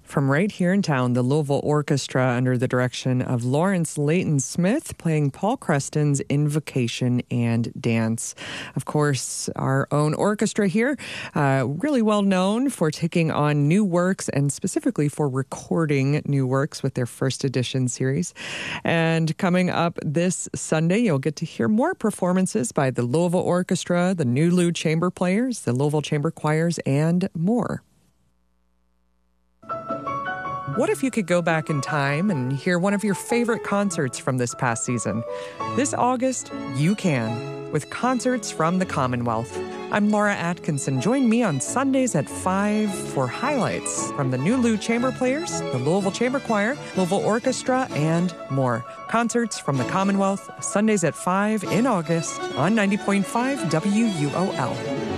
From right here in town, the Louisville Orchestra, under the direction of Lawrence Leighton Smith, playing Paul Creston's Invocation and Dance. Of course, our own orchestra here, really well known for taking on new works and specifically for recording new works with their first edition series. And coming up this Sunday, you'll get to hear more performances by the Louisville Orchestra, the New Lou Chamber Players, the Louisville Chamber Choirs, and more. What if you could go back in time and hear one of your favorite concerts from this past season? This August, you can, with Concerts from the Commonwealth. I'm Laura Atkinson. Join me on Sundays at 5 for highlights from the New Lou Chamber Players, the Louisville Chamber Choir, Louisville Orchestra, and more. Concerts from the Commonwealth, Sundays at 5 in August on 90.5 WUOL.